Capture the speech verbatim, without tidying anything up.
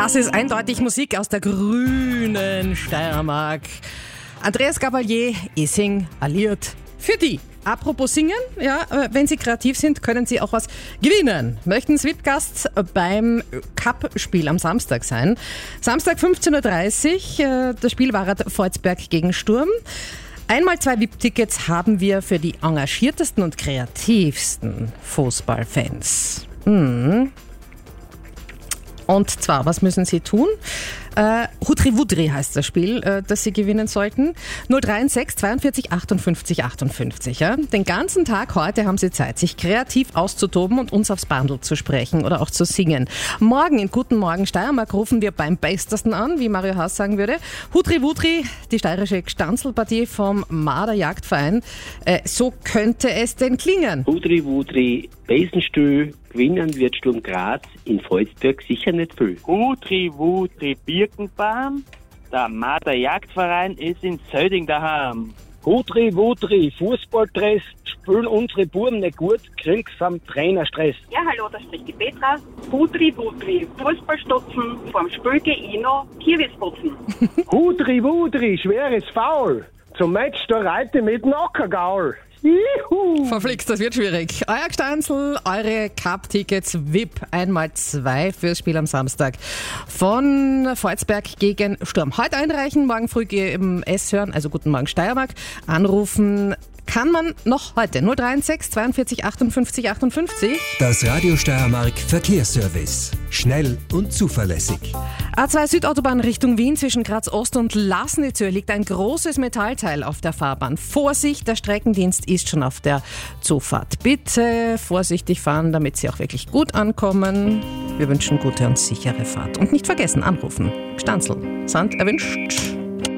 Das ist eindeutig Musik aus der grünen Steiermark. Andreas Gabalier, ich sing ein Lied für die. Apropos singen, ja, wenn Sie kreativ sind, können Sie auch was gewinnen. Möchten S W I P-Gast beim Cup-Spiel am Samstag sein. Samstag fünfzehn Uhr dreißig, das Spiel war Volzberg gegen Sturm. Einmal zwei V I P-Tickets haben wir für die engagiertesten und kreativsten Fußballfans. Hm. Und zwar, was müssen Sie tun? Äh, Hudri Wudri heißt das Spiel, äh, das Sie gewinnen sollten. null drei sechs zweiundvierzig achtundfünfzig achtundfünfzig. Ja? Den ganzen Tag heute haben Sie Zeit, sich kreativ auszutoben und uns aufs Bandl zu sprechen oder auch zu singen. Morgen in Guten Morgen Steiermark rufen wir beim Bestesten an, wie Mario Haas sagen würde. Hudri Wudri, die steirische Gstanzlpartie vom Marder Jagdverein. Äh, so könnte es denn klingen. Hudri Wudri, Besenstühl, gewinnen wird Sturm Graz, in Volzberg sicher nicht viel. Hudri Wudri Birkenbaum, der Marder Jagdverein ist in Söding daheim. Hudri Wudri, Fußballdress, spielen unsere Buben nicht gut, krieg's vom Trainerstress. Ja, hallo, da spricht die Petra. Hudri Wudri, Fußballstutzen, vorm Spiel geh ich noch Kirwisputzen. Hudri Wudri, schweres Foul, zum Match da reite mit dem Ackergaul. Juhu. Verflixt, das wird schwierig. Euer Gstanzl, eure Cup-Tickets V I P, einmal zwei fürs Spiel am Samstag von Volzberg gegen Sturm. Heute einreichen, morgen früh im S hören, also Guten Morgen Steiermark, anrufen kann man noch heute. null drei sechs zweiundvierzig achtundfünfzig achtundfünfzig. Das Radio Steiermark Verkehrsservice. Schnell und zuverlässig. A zwei Südautobahn Richtung Wien zwischen Graz Ost und Lasnitzer liegt ein großes Metallteil auf der Fahrbahn. Vorsicht, der Streckendienst ist schon auf der Zufahrt. Bitte vorsichtig fahren, damit Sie auch wirklich gut ankommen. Wir wünschen gute und sichere Fahrt. Und nicht vergessen, anrufen. Gstanzl, Sand erwünscht.